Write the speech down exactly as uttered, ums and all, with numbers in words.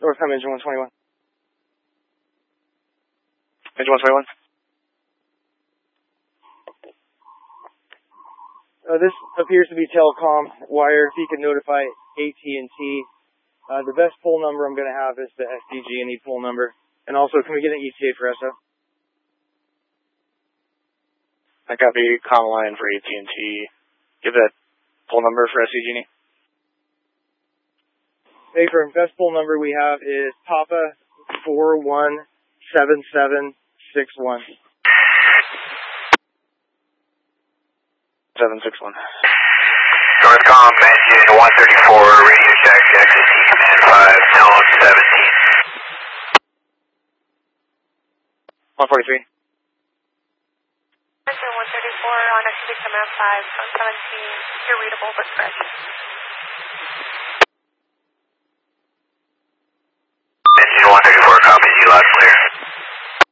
Northcom engine one twenty-one. Engine one twenty-one. Uh, this appears to be telecom wire. If you can notify A T and T. Uh, the best poll number I'm going to have is the S D G and E poll number. And also, can we get an E T A for S O? I copy comm line for A T and T. Give that poll number for S D G and E. Hey, for best poll number we have is Papa four one seven seven six one. seven six one. Northcom engine one thirty-four, radio check, X S C command five, tone seventeen. one forty-three. Engine one thirty-four on X S C command five, tone seventeen. You're readable but correct.